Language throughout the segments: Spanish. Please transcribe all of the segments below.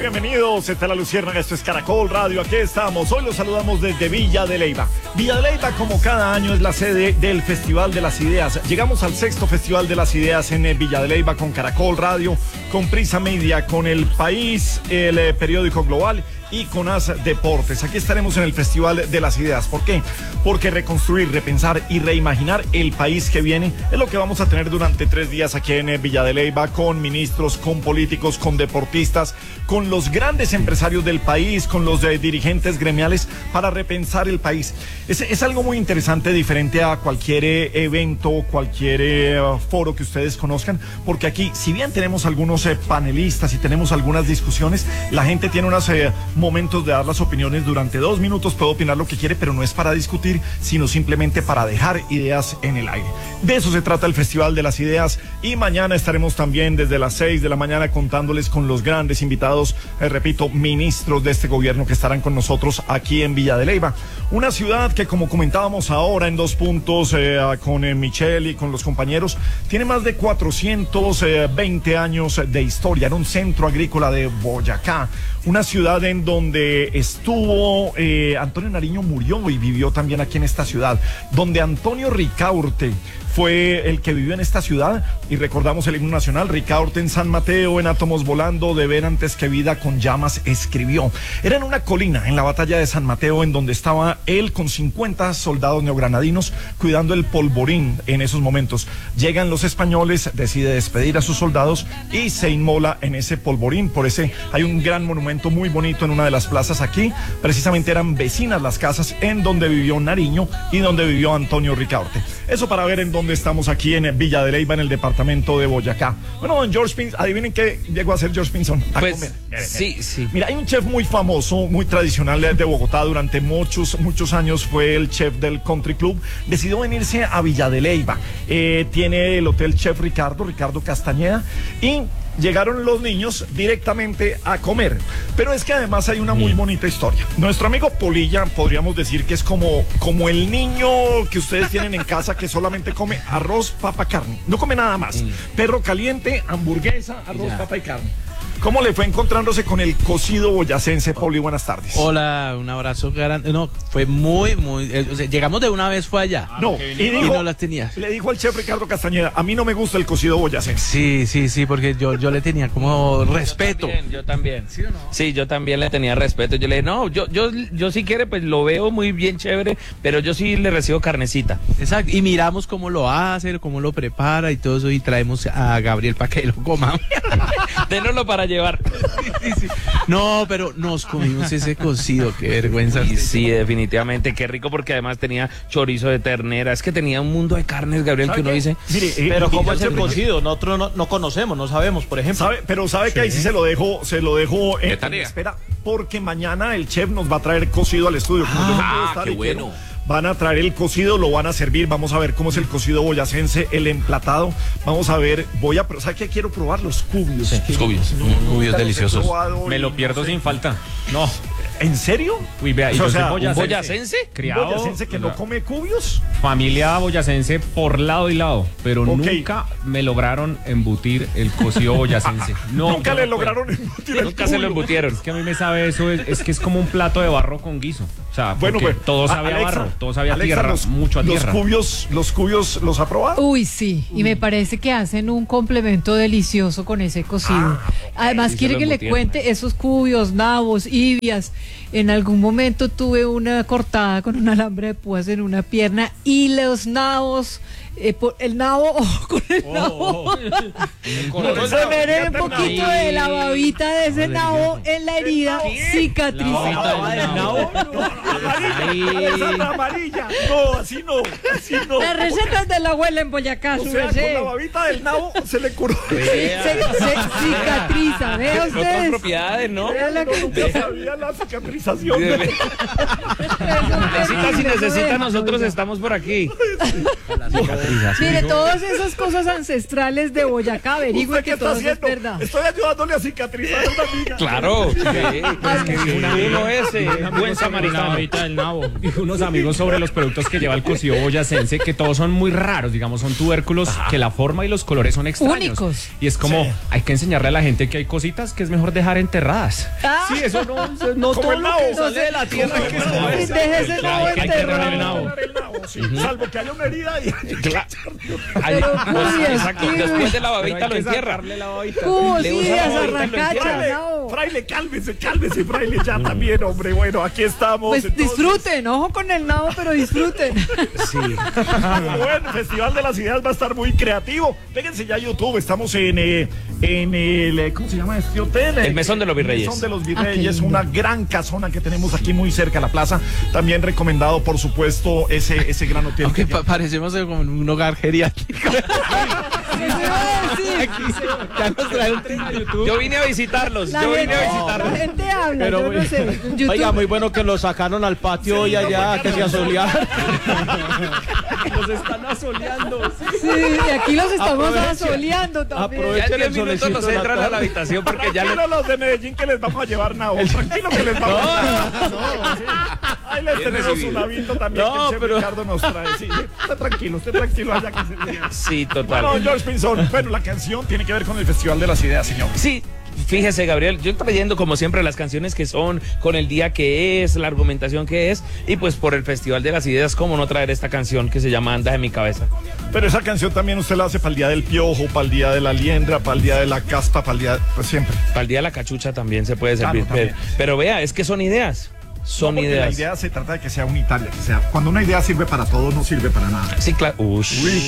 bienvenidos. Esta es La Luciérnaga, esto es Caracol Radio, aquí estamos. Hoy los saludamos desde Villa de Leyva. Villa de Leyva, como cada año, es la sede del Festival de las Ideas. Llegamos al 6º Festival de las Ideas en Villa de Leyva con Caracol Radio, con Prisa Media, con El País, el periódico Global y con AS Deportes. Aquí estaremos en el Festival de las Ideas. ¿Por qué? Porque reconstruir, repensar y reimaginar el país que viene es lo que vamos a tener durante 3 días aquí en Villa de Leyva, con ministros, con políticos, con deportistas, con los grandes empresarios del país, con los dirigentes gremiales, para repensar el país. Es algo muy interesante, diferente a cualquier evento, cualquier foro que ustedes conozcan, porque aquí, si bien tenemos algunos panelistas y tenemos algunas discusiones, la gente tiene unos momentos de dar las opiniones. Durante 2 minutos puede opinar lo que quiere, pero no es para discutir, sino simplemente para dejar ideas en el aire. De eso se trata el Festival de las Ideas, y mañana estaremos también desde las 6 de la mañana contándoles con los grandes invitados, repito, ministros de este gobierno que estarán con nosotros aquí en Villa de Leyva. Una ciudad que, como comentábamos ahora en 2 puntos con Michelle y con los compañeros, tiene más de 420 años de historia. Era un centro agrícola de Boyacá, una ciudad en donde estuvo Antonio Nariño, murió y vivió también aquí en esta ciudad, donde Antonio Ricaurte fue el que vivió en esta ciudad, y recordamos el himno nacional. Ricaurte en San Mateo, en átomos volando, de ver antes que vida con llamas escribió. Era en una colina, en la batalla de San Mateo, en donde estaba él con 50 soldados neogranadinos cuidando el polvorín en esos momentos. Llegan los españoles, decide despedir a sus soldados y se inmola en ese polvorín. Por ese hay un gran monumento muy bonito en una de las plazas aquí. Precisamente eran vecinas las casas en donde vivió Nariño y donde vivió Antonio Ricaurte. Eso para ver en dónde estamos aquí en Villa de Leyva, en el departamento de Boyacá. Bueno, don George Pinson, adivinen qué llegó a hacer George Pinson a comer. Sí. Mira, hay un chef muy famoso, muy tradicional de Bogotá. Durante muchos años fue el chef del Country Club. Decidió venirse a Villa de Leyva. Tiene el Hotel Chef Ricardo Castañeda, y llegaron los niños directamente a comer. Pero es que además hay una muy bonita historia. Nuestro amigo Polilla, podríamos decir que es como el niño que ustedes tienen en casa, que solamente come arroz, papa, carne. No come nada más. Perro caliente, hamburguesa, arroz, papa y carne. ¿Cómo le fue encontrándose con el cocido boyacense, Poli? Buenas tardes. Hola, un abrazo grande. No, fue muy, llegamos de una vez, fue allá. No, y no las tenías. Le dijo al chef Ricardo Castañeda: a mí no me gusta el cocido boyacense. Sí, porque yo le tenía como respeto. Yo también. ¿Sí o no? Sí, yo también le tenía respeto. Yo le dije, no, yo si quiere, pues lo veo muy bien, chévere, pero yo sí le recibo carnecita. Exacto, y miramos cómo lo hace, cómo lo prepara y todo eso, y traemos a Gabriel para que lo coma. Dénoslo para llevar. Sí. No, pero nos comimos ese cocido, qué vergüenza. Sí, definitivamente, qué rico, porque además tenía chorizo de ternera. Es que tenía un mundo de carnes, Gabriel, que uno dice. Mire, pero ¿cómo es el cocido? Nosotros no conocemos, no sabemos, por ejemplo. ¿Sabe que ahí sí se lo dejo en espera? Porque mañana el chef nos va a traer cocido al estudio. Qué bueno. Van a traer el cocido, lo van a servir. Vamos a ver cómo es el cocido boyacense, el emplatado. Vamos a ver, ¿sabe qué? Quiero probar los cubios. Sí, los cubios. Cubios deliciosos. Me lo pierdo sin falta. No. ¿En serio? Uy, vea, y ¿un boyacense? ¿Un boyacense que no come cubios? Familia boyacense por lado y lado, pero nunca me lograron embutir el cocido boyacense. Nunca le lograron embutir el Nunca se lo embutieron. Es que a mí me sabe eso, es que es como un plato de barro con guiso. O sea, bueno, pues todo sabe a barro, todo sabe a tierra, mucho a tierra. ¿Los cubios los ha probado? Uy, sí, y me parece que hacen un complemento delicioso con ese cocido. Además, quiere que le cuente esos cubios, nabos, ibias. En algún momento tuve una cortada con un alambre de púas en una pierna, y los nabos, el nabo, con el nabo, se me ve un poquito de la babita de ese nabo en la herida, cicatriz. Amarilla. No, así no. Las recetas de la abuela en Boyacá, con la babita del nabo se le curó. Se cicatriza, vea ustedes. Otras propiedades, ¿no? Nunca sabía la cicatrización. Si necesita, nosotros estamos por aquí. cicatrización. Mire, todas esas cosas ancestrales de Boyacá, averigüe que todo eso es verdad. Estoy ayudándole a cicatrizar a una amiga. Claro, Uno ese, buen samaritano. Del nabo. Y unos amigos sobre los productos que lleva el cocido boyacense, que todos son muy raros, digamos, son tubérculos que la forma y los colores son extraños. Únicos. Y es como, hay que enseñarle a la gente que hay cositas que es mejor dejar enterradas. Sí, eso no todo lo que sale de la tierra hay que comer. Déjese no Hay que enterrar el nabo. Salvo que haya una herida y exacto, después de la babita lo entierra. Fraile, cálmese, fraile, ya también, hombre. Bueno, aquí estamos. Pues entonces. disfruten, ojo con el nabo, pero disfruten. Sí. Bueno, el Festival de las Ideas va a estar muy creativo. Péguense ya a YouTube, estamos en el, ¿cómo se llama este hotel? El Mesón de los Virreyes. El Mesón de los Virreyes, una gran casona que tenemos aquí muy cerca a la plaza. También recomendado, por supuesto, ese gran hotel. Aunque parecemos como en un hogar geriátrico. Ya nos traen a YouTube. Yo vine a visitarlos. La gente habla, Pero, yo no sé. YouTube. Oiga, muy bueno que lo sacaron al patio y allá, que se asolearon. Los están asoleando. Sí, y aquí los estamos asoleando también. Ya en 10 el minutos solecito nos de la entran a la tarde. habitación porque ya Tranquilo los de Medellín que les vamos a llevar nabo. Tranquilo que les vamos a llevar. Sí. Ahí les tenemos un navito también que el chef Ricardo nos trae. Sí, esté tranquilo allá que se... Sí, total. Bueno, George Pinzón, bueno, la canción tiene que ver con el Festival de las Ideas, señor. Sí. Fíjese, Gabriel, yo trayendo como siempre las canciones que son, con el día que es, la argumentación que es, y pues por el Festival de las Ideas, ¿cómo no traer esta canción que se llama Anda en mi cabeza? Pero esa canción también usted la hace para el día del piojo, para el día de la liendra, para el día de la caspa, para el día, pues siempre. Para el día de la cachucha también se puede servir. Claro, pero vea, es que son ideas. Son ideas. La idea se trata de que sea unitaria, que sea. Cuando una idea sirve para todo, no sirve para nada. Sí, claro. Uy,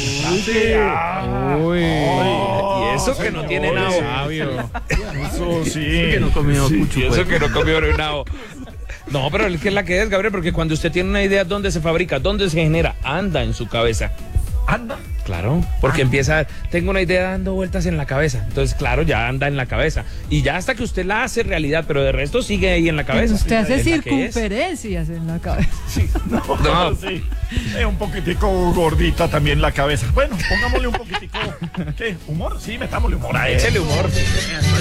y eso que no tiene nabo. Eso sí. Que no comió mucho. Y eso que no comió nabo. No, pero es que es la que es, Gabriel, porque cuando usted tiene una idea, ¿dónde se fabrica? ¿Dónde se genera? Anda en su cabeza. Anda. Claro, porque empieza, tengo una idea dando vueltas en la cabeza, entonces claro, ya anda en la cabeza y ya hasta que usted la hace realidad, pero de resto sigue ahí en la cabeza. Usted hace Es la que circunferencias en la cabeza. Sí, no. Sí. Un poquitico gordita también la cabeza. Bueno, pongámosle un poquitico, ¿qué? ¿Humor? Sí, metámosle humor a él. Échele humor.